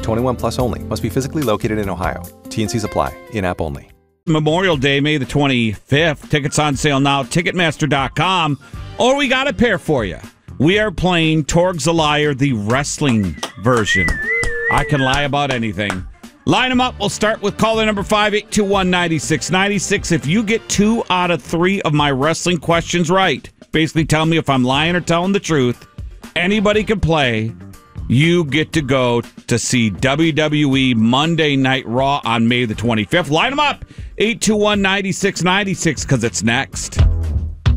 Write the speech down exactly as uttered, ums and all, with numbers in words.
twenty-one plus only. Must be physically located in Ohio. T N Cs apply. In-app only. Memorial Day, May the twenty-fifth. Tickets on sale now, Ticketmaster dot com. Or we got a pair for you. We are playing Torg's a Liar, the wrestling version. I can lie about anything. Line them up. We'll start with caller number five eight two one, nine six nine six. If you get two out of three of my wrestling questions right, basically tell me if I'm lying or telling the truth, anybody can play. You get to go to see W W E Monday Night Raw on May the twenty-fifth. Line them up. eight two one, nine six nine six, because it's next.